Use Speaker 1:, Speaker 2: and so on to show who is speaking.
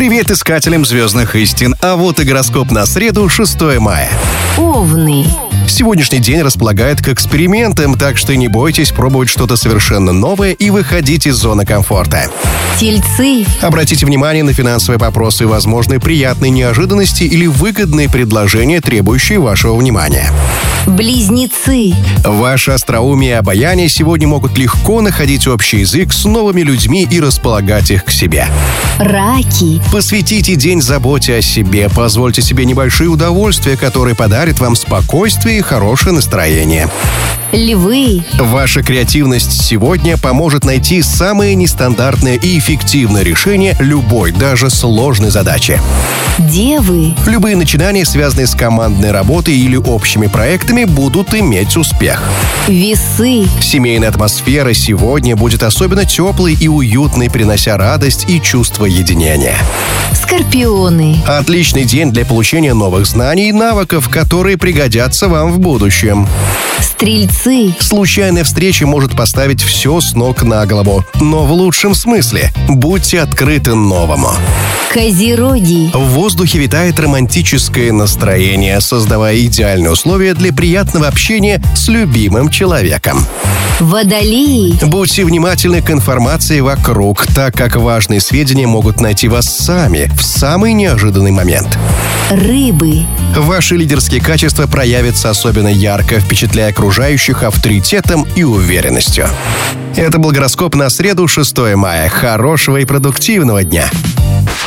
Speaker 1: Привет искателям звездных истин. А вот и гороскоп на среду, 6 мая.
Speaker 2: Овны.
Speaker 1: Сегодняшний день располагает к экспериментам, так что не бойтесь пробовать что-то совершенно новое и выходить из зоны комфорта.
Speaker 2: Тельцы.
Speaker 1: Обратите внимание на финансовые вопросы, возможные приятные неожиданности или выгодные предложения, требующие вашего внимания.
Speaker 2: Близнецы.
Speaker 1: Ваше остроумие и обаяние сегодня могут легко находить общий язык с новыми людьми и располагать их к себе.
Speaker 2: Раки.
Speaker 1: Посвятите день заботе о себе, позвольте себе небольшие удовольствия, которые подарят вам спокойствие и хорошее настроение.
Speaker 2: Львы.
Speaker 1: Ваша креативность сегодня поможет найти самое нестандартное и эффективное решение любой, даже сложной задачи.
Speaker 2: Девы.
Speaker 1: Любые начинания, связанные с командной работой или общими проектами, будут иметь успех.
Speaker 2: Весы.
Speaker 1: Семейная атмосфера сегодня будет особенно теплой и уютной, принося радость и чувство единения.
Speaker 2: Скорпионы.
Speaker 1: Отличный день для получения новых знаний и навыков, которые пригодятся вам в будущем.
Speaker 2: Стрельцы.
Speaker 1: Случайная встреча может поставить все с ног на голову, но в лучшем смысле. Будьте открыты новому.
Speaker 2: Козероги.
Speaker 1: В воздухе витает романтическое настроение, создавая идеальные условия для приятного общения с любимым человеком.
Speaker 2: Водолеи.
Speaker 1: Будьте внимательны к информации вокруг, так как важные сведения могут найти вас сами в самый неожиданный момент.
Speaker 2: Рыбы.
Speaker 1: Ваши лидерские качества проявятся особенно ярко, впечатляя окружающих авторитетом и уверенностью. Это был гороскоп на среду, 6 мая. Хорошего и продуктивного дня!